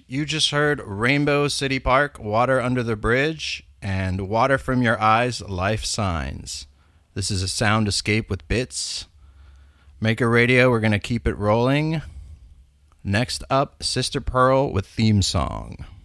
You just heard Rainbow City Park, Water Under the Bridge, and Water From Your Eyes, Life Signs. This is a Sound Escape with Bits. Maker Radio, we're going to keep it rolling. Next up, Sister Pearl with Theme Song.